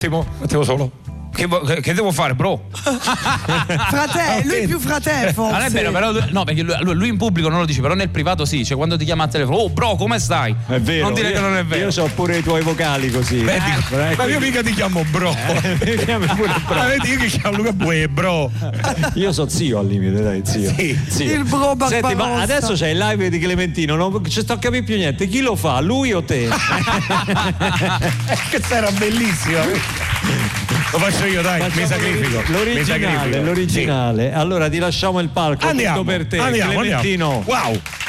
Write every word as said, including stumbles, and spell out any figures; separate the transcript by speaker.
Speaker 1: attimo, un attimo solo. Che, che devo fare, bro?
Speaker 2: Fratello, lui è più fratello forse.
Speaker 3: Non è vero, però lui, no, perché lui, lui in pubblico non lo dice, però nel privato sì, cioè quando ti chiama al telefono, oh bro, come stai?
Speaker 4: È vero.
Speaker 3: Non dire
Speaker 4: io,
Speaker 3: che non è vero.
Speaker 4: Io so pure i tuoi vocali così.
Speaker 1: Beh, dico,
Speaker 4: Eh,
Speaker 1: ma
Speaker 4: quindi-
Speaker 1: io mica ti chiamo bro.
Speaker 4: Mi chiami pure bro.
Speaker 1: Ah, vedi, io che chiamo Luca Bue, bro.
Speaker 4: Io so zio al limite, dai, zio.
Speaker 1: Sì.
Speaker 4: Zio.
Speaker 2: Il bro Barbarossa.
Speaker 4: Senti, ma adesso c'è il live di Clementino, non ci sto a capire più niente. Chi lo fa? Lui o te?
Speaker 1: Questa era bellissima. Lo faccio io, dai, mi sacrifico. Mi
Speaker 4: L'originale,
Speaker 1: sacrifico.
Speaker 4: l'originale. Allora ti lasciamo il palco.
Speaker 1: Andiamo,
Speaker 4: tutto per te,
Speaker 1: andiamo,
Speaker 4: Clementino.
Speaker 1: andiamo. Wow.